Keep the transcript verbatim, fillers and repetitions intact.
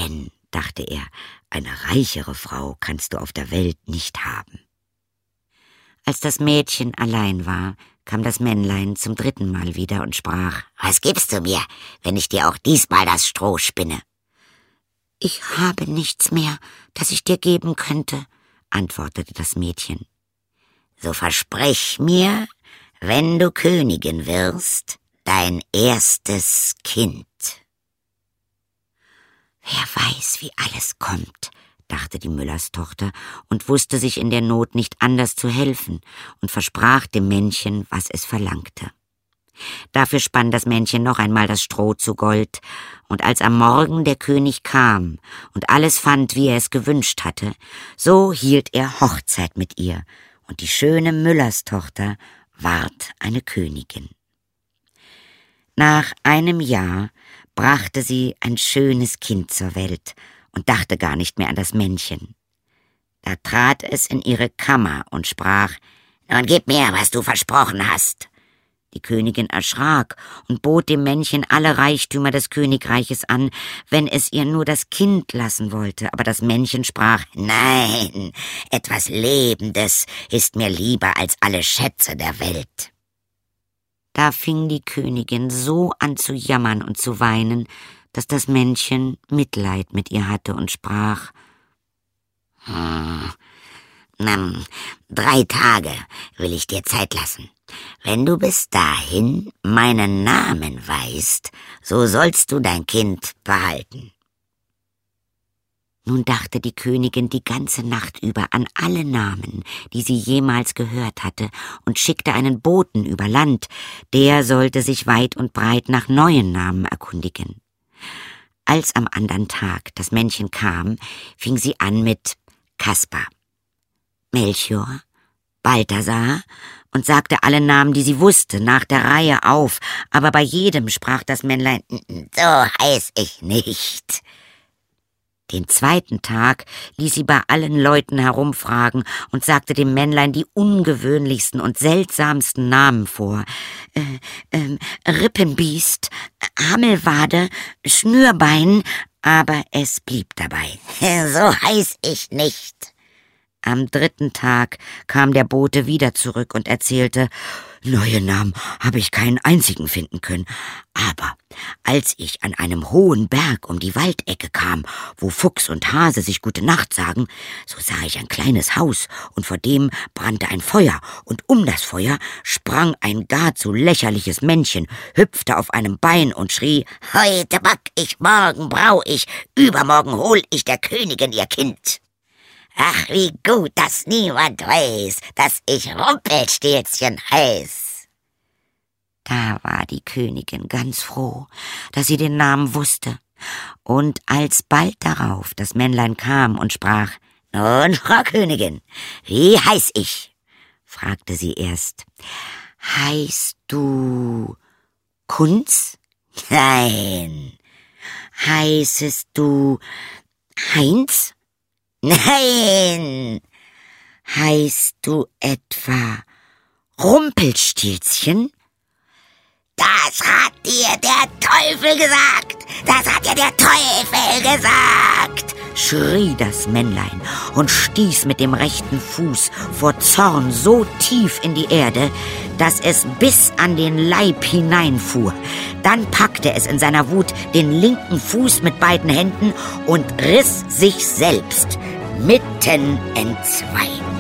Denn, dachte er, eine reichere Frau kannst du auf der Welt nicht haben. Als das Mädchen allein war, kam das Männlein zum dritten Mal wieder und sprach: »Was gibst du mir, wenn ich dir auch diesmal das Stroh spinne?« »Ich habe nichts mehr, das ich dir geben könnte«, antwortete das Mädchen. »So versprich mir, wenn du Königin wirst, dein erstes Kind.« »Wer weiß, wie alles kommt«, dachte die Müllerstochter und wusste sich in der Not nicht anders zu helfen und versprach dem Männchen, was es verlangte. Dafür spann das Männchen noch einmal das Stroh zu Gold, und als am Morgen der König kam und alles fand, wie er es gewünscht hatte, so hielt er Hochzeit mit ihr, und die schöne Müllerstochter ward eine Königin. Nach einem Jahr brachte sie ein schönes Kind zur Welt und dachte gar nicht mehr an das Männchen. Da trat es in ihre Kammer und sprach: »Nun gib mir, was du versprochen hast.« Die Königin erschrak und bot dem Männchen alle Reichtümer des Königreiches an, wenn es ihr nur das Kind lassen wollte. Aber das Männchen sprach: »Nein, etwas Lebendes ist mir lieber als alle Schätze der Welt.« Da fing die Königin so an zu jammern und zu weinen, dass das Männchen Mitleid mit ihr hatte und sprach: »Hm, na, drei Tage will ich dir Zeit lassen. Wenn du bis dahin meinen Namen weißt, so sollst du dein Kind behalten.« Nun dachte die Königin die ganze Nacht über an alle Namen, die sie jemals gehört hatte, und schickte einen Boten über Land, der sollte sich weit und breit nach neuen Namen erkundigen. Als am andern Tag das Männchen kam, fing sie an mit Kaspar, Melchior, Balthasar und sagte alle Namen, die sie wusste, nach der Reihe auf, aber bei jedem sprach das Männlein: »So heiß ich nicht.« Den zweiten Tag ließ sie bei allen Leuten herumfragen und sagte dem Männlein die ungewöhnlichsten und seltsamsten Namen vor. Äh, äh, Rippenbiest, Hammelwade, Schnürbein, aber es blieb dabei. »So heiß ich nicht.« Am dritten Tag kam der Bote wieder zurück und erzählte: »Neue Namen habe ich keinen einzigen finden können. Aber als ich an einem hohen Berg um die Waldecke kam, wo Fuchs und Hase sich gute Nacht sagen, so sah ich ein kleines Haus, und vor dem brannte ein Feuer, und um das Feuer sprang ein gar zu lächerliches Männchen, hüpfte auf einem Bein und schrie: »Heute back ich, morgen brau ich, übermorgen hol ich der Königin ihr Kind.« Ach, wie gut, dass niemand weiß, dass ich Rumpelstilzchen heiß.« Da war die Königin ganz froh, dass sie den Namen wusste, und als bald darauf das Männlein kam und sprach: »Nun, Frau Königin, wie heiß ich?« fragte sie erst. »Heißt du Kunz?« »Nein.« »Heißest du Heinz?« »Nein.« »Heißt du etwa Rumpelstilzchen?« »Das hat dir der Teufel gesagt! Das hat dir der Teufel gesagt!« schrie das Männlein und stieß mit dem rechten Fuß vor Zorn so tief in die Erde, dass es bis an den Leib hineinfuhr. Dann packte es in seiner Wut den linken Fuß mit beiden Händen und riss sich selbst mitten entzwei.